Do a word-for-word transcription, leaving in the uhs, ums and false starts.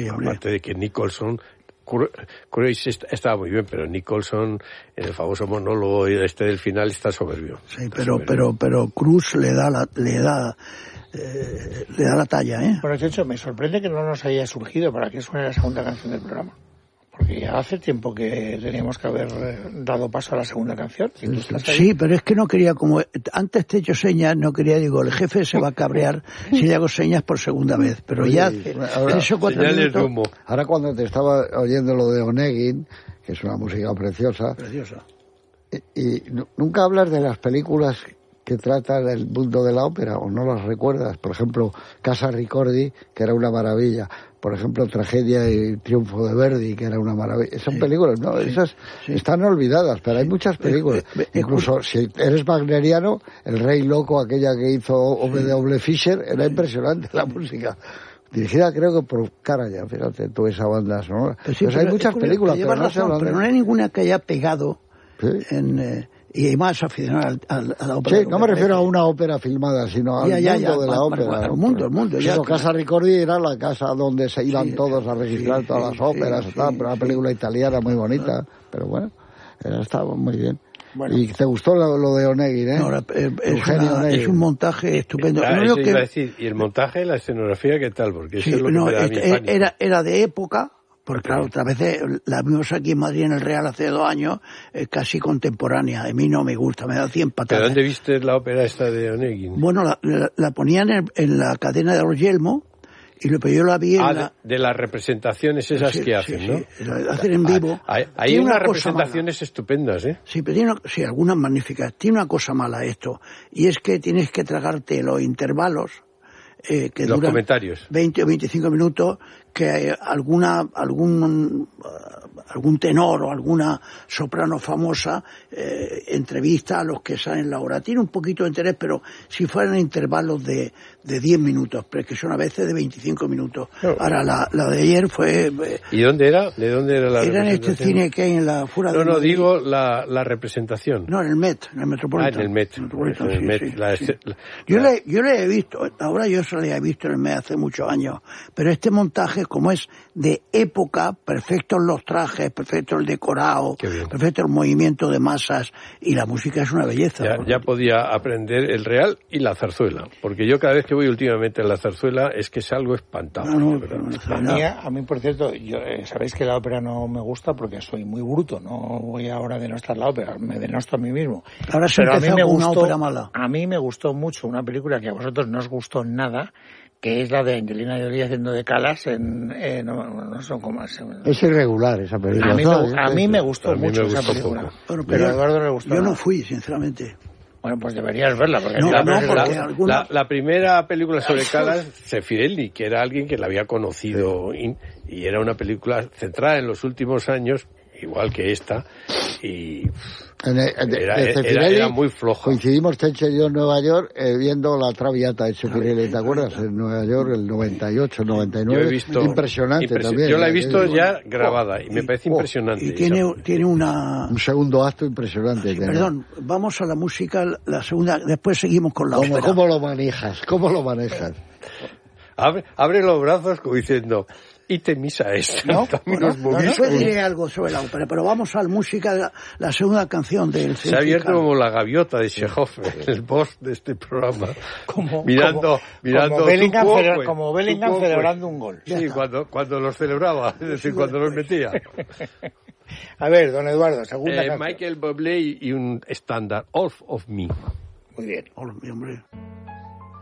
aparte de que Nicholson... Cruise estaba muy bien, pero Nicholson en el famoso monólogo este del final está soberbio. Sí, pero pero pero Cruise le da la le da eh, le da la talla, ¿eh? Bueno, de hecho, me sorprende que no nos haya surgido para que suene la segunda canción del programa. Porque ya hace tiempo que teníamos que haber dado paso a la segunda canción. ¿Y tú estás ahí? Sí, pero es que no quería, como antes te he hecho señas, no quería, digo, el jefe se va a cabrear si le hago señas por segunda vez. Pero Oye, ya, ahora, eso cuatro señales de minutos, humo. Ahora cuando te estaba oyendo lo de Onegin, que es una música preciosa, preciosa. y, y nunca hablas de las películas que tratan el mundo de la ópera, o no las recuerdas. Por ejemplo, Casa Ricordi, que era una maravilla. Por ejemplo, Tragedia y Triunfo de Verdi, que era una maravilla. Son sí, películas, ¿no? Sí, Esas sí. están olvidadas, pero hay muchas películas. Incluso si eres wagneriano, El Rey Loco, aquella que hizo W W Fischer, era impresionante la música. Dirigida creo que por Karajan, fíjate, toda esa banda sonora. Sí, pues hay muchas películas, pero no, razón, se pero no hay ninguna que haya pegado ¿sí? en... Eh, y más aficionado a, a la ópera. Sí, no me refiero a una ópera filmada, sino al ya, ya, mundo ya, de la ópera. Bueno, el mundo, el mundo. Ya, Casa Ricordi era la casa donde se iban sí, todos a registrar sí, todas sí, las óperas, sí, tal, sí, pero una película italiana muy bonita, pero bueno, era, estaba muy bien. Bueno. ¿Y te gustó lo, lo de Onegin, eh? No, la, eh es, una, es un montaje estupendo. Ah, no, eso que... iba a decir, ¿y el montaje, la escenografía, qué tal? Porque sí, eso es lo no, que me da este, mi pánico. Era, era de época. Porque claro, otra vez la vimos aquí en Madrid en el Real hace dos años, eh, casi contemporánea. A mí no me gusta, me da cien patadas. ¿De dónde viste la ópera esta de Onegin? Bueno, la, la, la ponían en, en la cadena de los Yelmo, y lo, pero yo la vi en ah, la... de, de las representaciones esas sí, que hacen, sí, ¿no? Sí, la hacen en vivo. Hay, hay unas representaciones estupendas, ¿eh? Sí, pero tiene, sí, algunas magníficas. Tiene una cosa mala esto, y es que tienes que tragarte los intervalos, Eh, que los duran comentarios veinte o veinticinco minutos, que alguna algún algún tenor o alguna soprano famosa eh, entrevista a los que salen en la obra. Tiene un poquito de interés, pero si fueran intervalos de de diez minutos, pero que son a veces de veinticinco minutos. No. Ahora, la, la de ayer fue... Eh, ¿Y dónde era? ¿De dónde era la Era en este cine que hay en la fuera no, de No, no, Madrid. digo la, la representación. No, en el Met, en el Metropolitan. Ah, en el Met. Metropolitan, en el sí, Met sí, la, sí. La, yo, le, yo le he visto, ahora yo se le he visto en el Met hace muchos años, pero este montaje, como es de época, perfectos los trajes, perfecto el decorado, perfecto el movimiento de masas, y la música es una belleza. Ya, ya podía aprender el real y la zarzuela, porque yo cada vez que voy últimamente a la zarzuela es que salgo espantado. No, no, pero no, a, mí, a mí, por cierto, yo, eh, sabéis que la ópera no me gusta porque soy muy bruto, no voy ahora a denostar la ópera, me denosto a mí mismo. Ahora se pero a mí me con gustó, una ópera mala. A mí me gustó mucho una película que a vosotros no os gustó nada, que es la de Angelina Jolie haciendo de Calas en... Eh, no, no son como... Es irregular esa película. A mí, me, a mí me gustó a mí mucho me esa gustó película. Poco. Bueno, pero, pero a Eduardo le gustó Yo nada. no fui, sinceramente. Bueno, pues deberías verla. Porque no, la, no, porque la, alguna... la, la primera película sobre Calas, Zeffirelli, que era alguien que la había conocido, y, y era una película centrada en los últimos años, igual que esta, y... En el, en era, de era, era muy flojo. Coincidimos Tenche y yo en Nueva York eh, viendo la Traviata de Zeffirelli, ¿te acuerdas? En Nueva York, el noventa y ocho, noventa y nueve. Yo he visto, impresionante impresi también. Yo la he visto eh, ya grabada y me parece oh, impresionante. Y tiene, tiene una... Un segundo acto impresionante. Sí, perdón, vamos a la música, la segunda, después seguimos con la ¿Cómo, ópera. ¿Cómo lo manejas? ¿Cómo lo manejas? Abre, abre los brazos como diciendo... Y te misa esta. No, bueno, no, después diré algo sobre la ópera, pero vamos a la música, la, la segunda canción del... Se ha abierto como la gaviota de Chekhov, el boss de este programa. Como, mirando, como, mirando... Como Bellingham, cuo, celebra, pues, como Bellingham cuo, celebrando pues. un gol. Sí, cuando, cuando los celebraba, es decir, cuando los metía. A ver, don Eduardo, segunda eh, canción. Michael Bublé y un estándar, All of Me. Muy bien. All of Me, hombre.